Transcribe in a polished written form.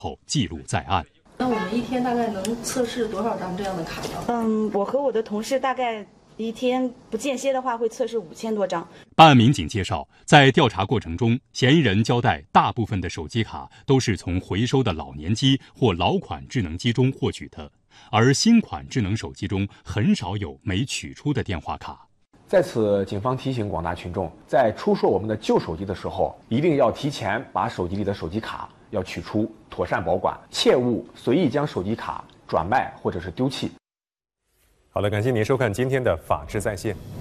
后记录在案。 那我们一天大概能测试多少张这样的卡呢？ 我和我的同事大概一天不间歇的话会测试5000多张。 办案民警介绍，在调查过程中，嫌疑人交代，大部分的手机卡都是从回收的老年机或老款智能机中获取的，而新款智能手机中很少有没取出的电话卡。 在此，警方提醒广大群众，在出售我们的旧手机的时候，一定要提前把手机里的手机卡要取出，妥善保管，切勿随意将手机卡转卖或者是丢弃。 好了，感谢您收看今天的《法治在线》。